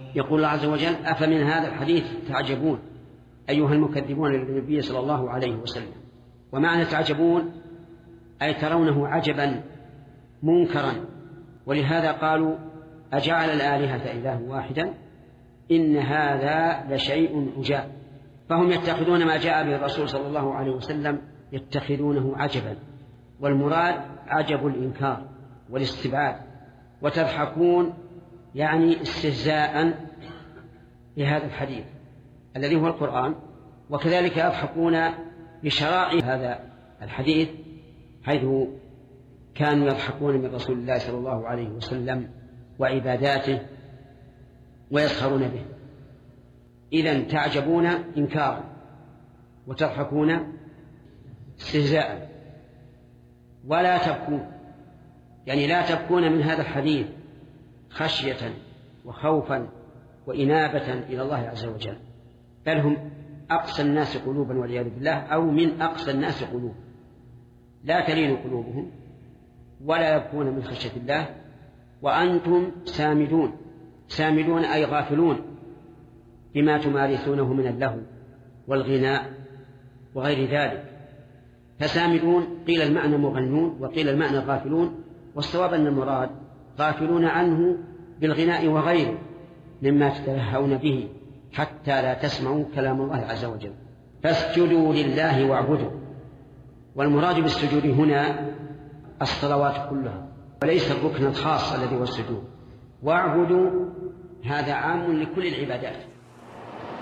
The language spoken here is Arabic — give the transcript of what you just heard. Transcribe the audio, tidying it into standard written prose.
يقول الله عز وجل: أفمن هذا الحديث تعجبون أيها المكذبون للنبي صلى الله عليه وسلم. ومعنى تعجبون أي ترونه عجبا منكرا، ولهذا قالوا: أجعل الآلهة إله واحدا إن هذا لشيء عجاب. فهم يتخذون ما جاء به الرسول صلى الله عليه وسلم يتخذونه عجبا، والمراد عجب الإنكار والاستبعاد. وتضحكون يعني استهزاء بهذا الحديث الذي هو القرآن، وكذلك يضحكون بشرائع هذا الحديث، حيث كانوا يضحكون من رسول الله صلى الله عليه وسلم وعباداته ويسخرون به. إذن تعجبون إنكارا وتضحكون استهزاء. ولا تبكون يعني لا تبكون من هذا الحديث خشية وخوفا وإنابة إلى الله عز وجل، بل هم أقسى الناس قلوبا والعياذ بالله، أو من أقسى الناس قلوبا، لا تلين قلوبهم ولا يبكون من خشية الله. وأنتم سامدون، سامدون أي غافلون بما تمارسونه من اللهو والغناء وغير ذلك. فسامدون قيل المعنى مغنون وقيل المعنى غافلون، والصواب أن المراد غافلون عنه بالغناء وغيره مما تتلهون به حتى لا تسمعوا كلام الله عز وجل. فاسجدوا لله واعبدوا. والمراد بالسجود هنا الصلوات كلها وليس الركن الخاص الذي هو السجود. واعبدوا هذا عام لكل العبادات،